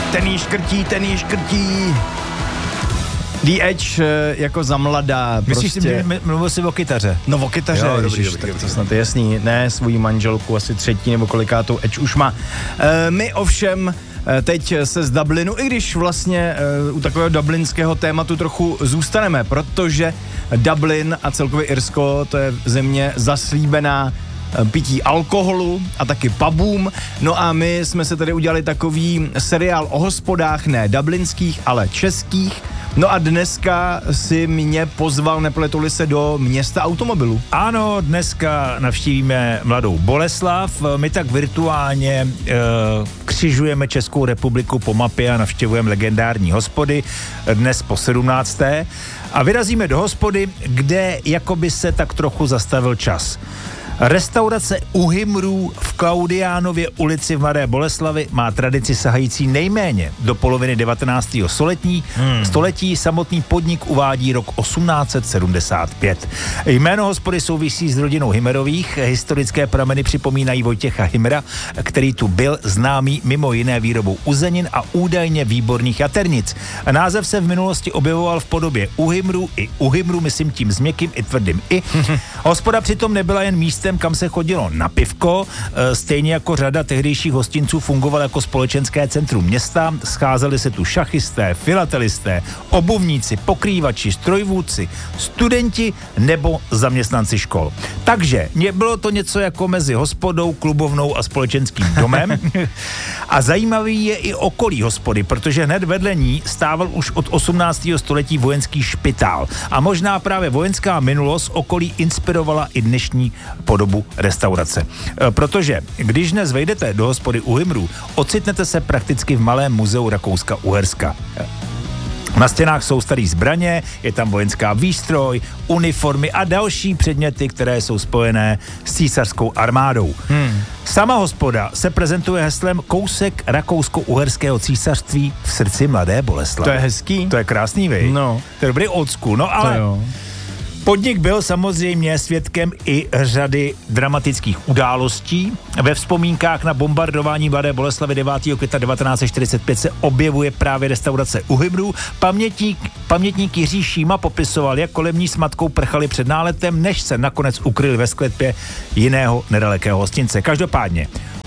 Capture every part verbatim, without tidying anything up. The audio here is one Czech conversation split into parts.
ten jí škrtí, ten jí škrtí. The Edge jako za mladá. Myslíš, prostě... že mluvil jsi o kytaře? No o kytaře, jo, dobrý, ježiš, dobrý, tak dobrý, to snad je jasný. Ne, svoji manželku, asi třetí nebo kolikátou Edge už má. E, my ovšem teď se z Dublinu, i když vlastně e, u takového dublinského tématu trochu zůstaneme, protože Dublin a celkově Irsko, to je země zaslíbená pití alkoholu a taky pubům. No a my jsme se tady udělali takový seriál o hospodách, ne dublinských, ale českých. No a dneska si mě pozval, nepletuli se, do města automobilů. Ano, dneska navštívíme Mladou Boleslav. My tak virtuálně e, křižujeme Českou republiku po mapě a navštěvujeme legendární hospody dnes po sedmnácté A vyrazíme do hospody, kde jakoby se tak trochu zastavil čas. Restaurace U Hymrů v Klaudiánově ulici v Mladé Boleslavi má tradici sahající nejméně do poloviny devatenáctého století. Hmm. století. Samotný podnik uvádí rok osmnáct set sedmdesát pět. Jméno hospody souvisí s rodinou Hymerových. Historické prameny připomínají Vojtěcha Hymera, který tu byl známý mimo jiné výrobou uzenin a údajně výborných jaternic. Název se v minulosti objevoval v podobě U Hymrů i U Hymrů, myslím tím s měkkým i tvrdým i. Hospoda přitom nebyla jen místem, kam se chodilo na pivko, stejně jako řada tehdejších hostinců fungovala jako společenské centrum města, scházeli se tu šachisté, filatelisté, obuvníci, pokrývači, strojvůdci, studenti nebo zaměstnanci škol. Takže bylo to něco jako mezi hospodou, klubovnou a společenským domem. A zajímavý je i okolí hospody, protože hned vedle ní stával už od osmnáctého století vojenský špitál. A možná právě vojenská minulost okolí inspirovala i dnešní podobu restaurace. E, protože když dnes vejdete do hospody U Hymrů, ocitnete se prakticky v malém muzeu Rakouska-Uherska. Na stěnách jsou staré zbraně, je tam vojenská výstroj, uniformy a další předměty, které jsou spojené s císařskou armádou. Hmm. Sama hospoda se prezentuje heslem Kousek rakousko-uherského císařství v srdci Mladé Boleslavy. To je hezký. To je krásný, vej. No. To je dobrý old school, no ale... Podnik byl samozřejmě svědkem i řady dramatických událostí. Ve vzpomínkách na bombardování Mladé Boleslavy devátého května devatenáct set čtyřicet pět se objevuje právě restaurace U Hymrů. Pamětník, pamětník Jiří Šíma popisoval, jak kolem ní s matkou prchali před náletem, než se nakonec ukryli ve sklepě jiného nedalekého hostince. Každopádně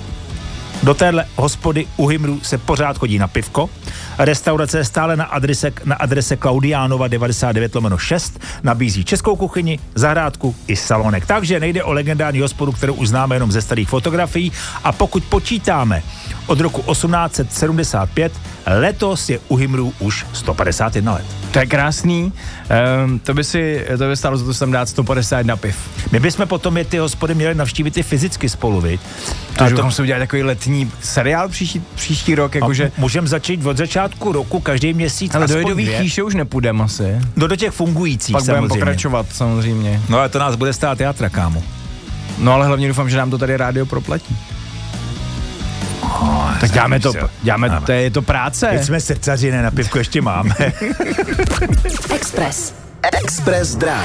do téhle hospody U Hymrů se pořád chodí na pivko. Restaurace je stále na adrese, na adrese Klaudiánova devadesát devět lomeno šest, nabízí českou kuchyni, zahrádku i salonek. Takže nejde o legendární hospodu, kterou už známe jenom ze starých fotografií, a pokud počítáme od roku osmnáct set sedmdesát pět, letos je U Hymrů už sto padesát jedna let. To je krásný, um, to by si, to by stálo za to sem dát sto padesát jedna piv. My bychom potom je ty hospody měli navštívit i fyzicky spolu, viď? Takže bychom si udělali takový letní seriál příští, příští rok, jakože... Můžeme začít od začátku roku, každý měsíc. Ale do jedových chýše už nepůjdeme asi. No do těch fungujících pak samozřejmě. Pak budeme pokračovat samozřejmě. No ale to nás bude stát játra, kámo. No ale hlavně doufám, že nám to tady rádio proplatí. Oh, tak děláme to, děláme, to je to práce. Teď jsme srdcaři, ne, na pivku ještě máme. Express. Express Drive.